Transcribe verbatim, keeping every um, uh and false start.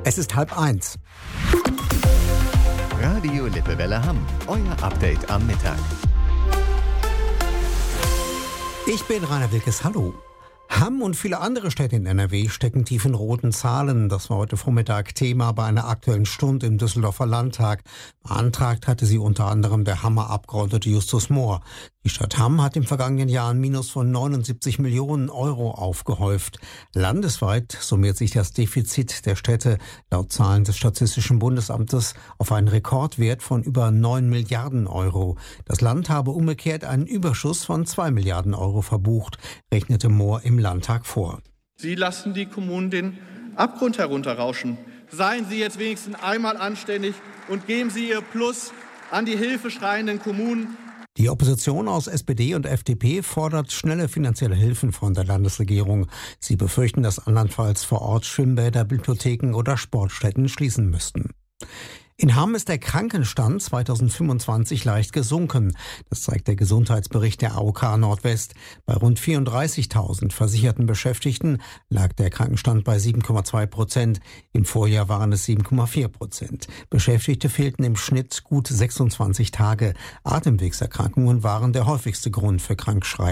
Es ist halb eins. Radio Lippewelle Hamm, euer Update am Mittag. Ich bin Rainer Wilkes, hallo. Hamm und viele andere Städte in N R W stecken tief in roten Zahlen. Das war heute Vormittag Thema bei einer Aktuellen Stunde im Düsseldorfer Landtag. Beantragt hatte sie unter anderem der Hammer Abgeordnete Justus Mohr. Die Stadt Hamm hat im vergangenen Jahr ein Minus von neunundsiebzig Millionen Euro aufgehäuft. Landesweit summiert sich das Defizit der Städte laut Zahlen des Statistischen Bundesamtes auf einen Rekordwert von über neun Milliarden Euro. Das Land habe umgekehrt einen Überschuss von zwei Milliarden Euro verbucht, rechnete Mohr im Landtag vor. Sie lassen die Kommunen den Abgrund herunterrauschen. Seien Sie jetzt wenigstens einmal anständig und geben Sie Ihr Plus an die hilfeschreienden Kommunen. Die Opposition aus S P D und F D P fordert schnelle finanzielle Hilfen von der Landesregierung. Sie befürchten, dass andernfalls vor Ort Schwimmbäder, Bibliotheken oder Sportstätten schließen müssten. In Hamm ist der Krankenstand zweitausendfünfundzwanzig leicht gesunken. Das zeigt der Gesundheitsbericht der A O K Nordwest. Bei rund vierunddreißigtausend versicherten Beschäftigten lag der Krankenstand bei sieben Komma zwei Prozent. Im Vorjahr waren es sieben Komma vier Prozent. Beschäftigte fehlten im Schnitt gut sechsundzwanzig Tage. Atemwegserkrankungen waren der häufigste Grund für Krankschreibung.